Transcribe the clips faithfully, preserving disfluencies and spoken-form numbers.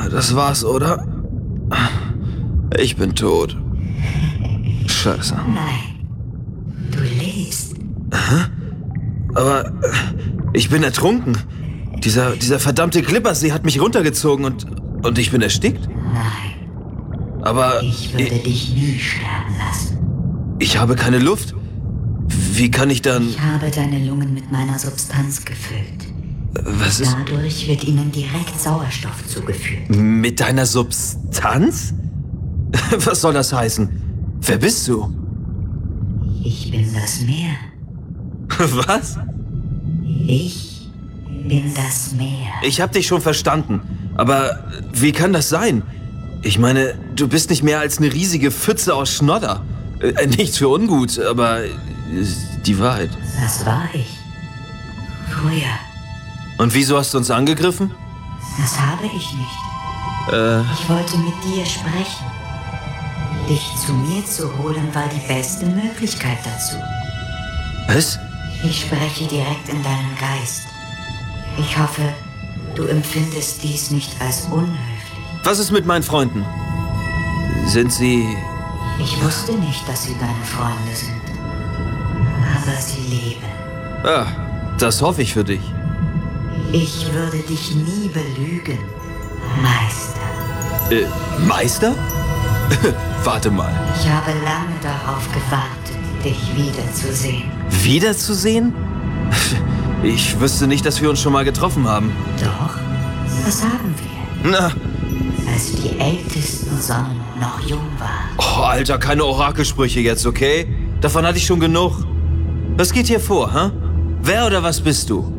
Das war's, oder? Ich bin tot. Scheiße. Nein, du lebst. Aber ich bin ertrunken. Dieser, dieser verdammte Glippersee hat mich runtergezogen und, und ich bin erstickt? Nein, Aber ich würde ich, dich nie sterben lassen. ich habe keine Luft. Wie kann ich dann... Ich habe deine Lungen mit meiner Substanz gefüllt. Was ist Dadurch wird ihnen direkt Sauerstoff zugeführt. mit deiner Substanz? Was soll das heißen? Wer bist du? Ich bin das Meer. Was? Ich bin das Meer. Ich hab dich schon verstanden. Aber wie kann das sein? Ich meine, du bist nicht mehr als eine riesige Pfütze aus Schnodder. Äh, nichts für ungut, aber ist die Wahrheit. Das war ich. Früher. Und wieso hast du uns angegriffen? Das habe ich nicht. Äh, Ich wollte mit dir sprechen. Dich zu mir zu holen war die beste Möglichkeit dazu. was? Ich spreche direkt in deinen Geist. Ich hoffe, du empfindest dies nicht als unhöflich. Was ist mit meinen Freunden? Sind sie... Ich wusste nicht, dass sie deine Freunde sind. Aber sie leben. Ah, das hoffe ich für dich. Ich würde dich nie belügen, Meister. Äh, Meister? Warte mal. Ich habe lange darauf gewartet, dich wiederzusehen. Wiederzusehen? Ich wüsste nicht, dass wir uns schon mal getroffen haben. Doch, das haben wir, Na, als die ältesten Sonnen noch jung waren. oh, Alter, keine Orakelsprüche jetzt, okay? Davon hatte ich schon genug. Was geht hier vor, hä? Wer oder was bist du?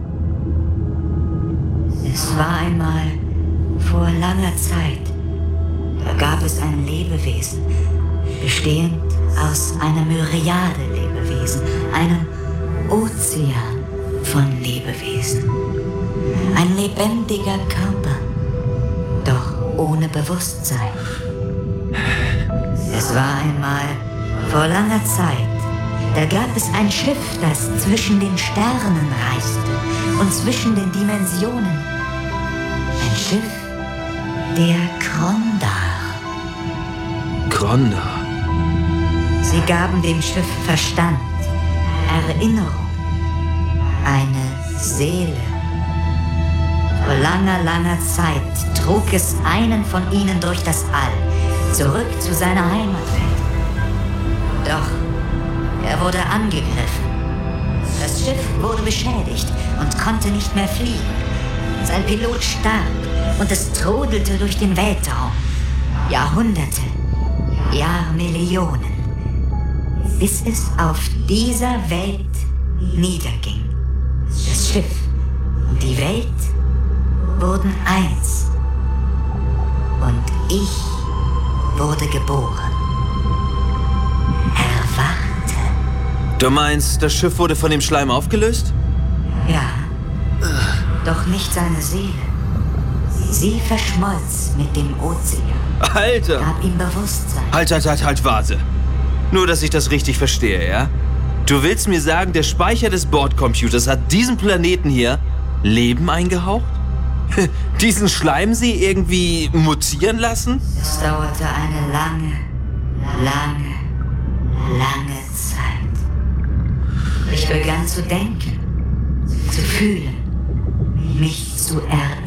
Es war einmal vor langer Zeit. Da gab es ein Lebewesen, bestehend aus einer Myriade Lebewesen, einem Ozean von Lebewesen. Ein lebendiger Körper, doch ohne Bewusstsein. Es war einmal vor langer Zeit, da gab es ein Schiff, das zwischen den Sternen reiste und zwischen den Dimensionen. Ein Schiff der Krondar. Gronda. Sie gaben dem Schiff Verstand, Erinnerung, eine Seele. Vor langer, langer Zeit trug es einen von ihnen durch das All, zurück zu seiner Heimatwelt. Doch er wurde angegriffen. Das Schiff wurde beschädigt und konnte nicht mehr fliegen. Sein Pilot starb und es trudelte durch den Weltraum. Jahrhunderte, Jahrmillionen, bis es auf dieser Welt niederging. Das Schiff und die Welt wurden eins. Und ich wurde geboren. Erwachte. Du meinst, das Schiff wurde von dem Schleim aufgelöst? Ja, doch nicht seine Seele. Sie verschmolz mit dem Ozean, Alter! gab ihm Bewusstsein. Halt, halt, halt, halt, warte. Nur, dass ich das richtig verstehe, ja? Du willst mir sagen, der Speicher des Bordcomputers hat diesem Planeten hier Leben eingehaucht? Diesen Schleimsee irgendwie mutieren lassen? Es dauerte eine lange, lange, lange Zeit. Ich begann zu denken, zu fühlen, mich zu erinnern.